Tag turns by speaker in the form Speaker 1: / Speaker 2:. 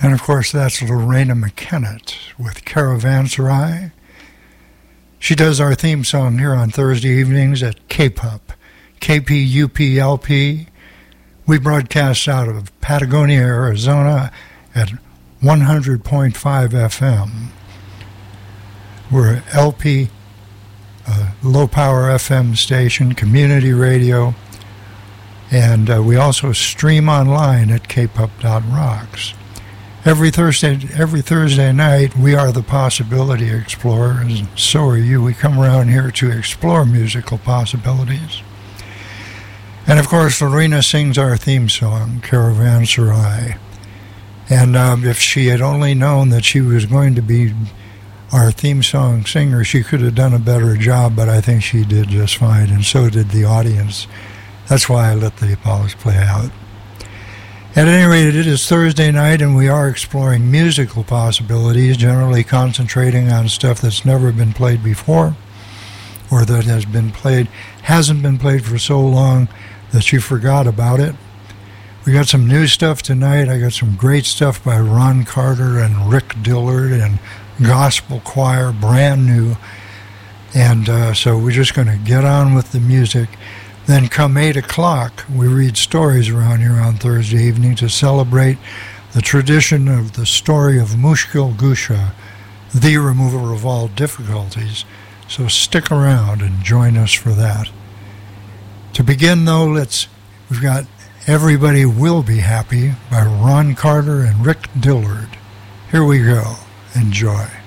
Speaker 1: And of course, that's Lorena McKennett with Caravanserai. She does our theme song here on Thursday evenings at KPUP, KPUPLP. We broadcast out of Patagonia, Arizona at 100.5 FM. We're LP, low-power FM station, community radio, and we also stream online at kpup.rocks. Every Thursday night, we are the Possibility Explorers, and so are you. We come around here to explore musical possibilities. And of course, Lorena sings our theme song, Caravanserai. And if she had only known that she was going to be our theme song singer, she could have done a better job, but I think she did just fine, and so did the audience. That's why I let the applause play out. At any rate, it is Thursday night, and we are exploring musical possibilities, generally concentrating on stuff that's never been played before, or that hasn't been played for so long that you forgot about it. We got some new stuff tonight. I got some great stuff by Ron Carter and Rick Dillard and Gospel Choir, brand new. And so we're just going to get on with the music. Then come 8 o'clock, we read stories around here on Thursday evening to celebrate the tradition of the story of Mushkil Gusha, the remover of all difficulties. So stick around and join us for that. To begin, though, we've got Everybody Will Be Happy by Ron Carter and Rick Dillard. Here we go. Enjoy.